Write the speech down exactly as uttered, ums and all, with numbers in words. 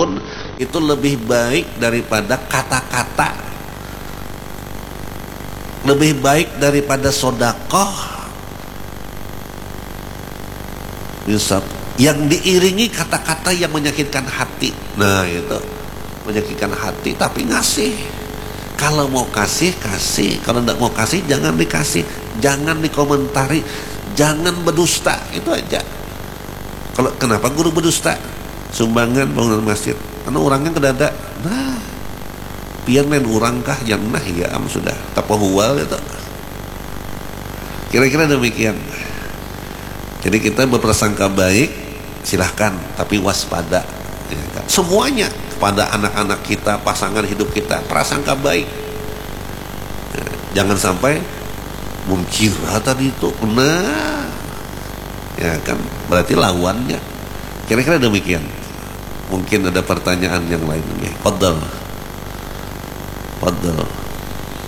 apapun itu lebih baik daripada kata-kata, lebih baik daripada sodakoh bisa yang diiringi kata-kata yang menyakitkan hati. Nah itu menyakitkan hati tapi ngasih. Kalau mau kasih kasih, kalau tidak mau kasih jangan dikasih, jangan dikomentari, jangan berdusta. Itu aja. Kalau kenapa guru berdusta? Sumbangan bangunan masjid karena orangnya kedada. Nah biar main orang kah yang nah ya am sudah tapahual itu. Kira-kira demikian. Jadi kita berprasangka baik silahkan, tapi waspada ya kan? Semuanya kepada anak-anak kita, pasangan hidup kita, prasangka baik ya, jangan sampai mungkira tadi itu nah ya kan berarti lawannya. Kira-kira demikian. Mungkin ada pertanyaan yang lain. Fadhal Fadhal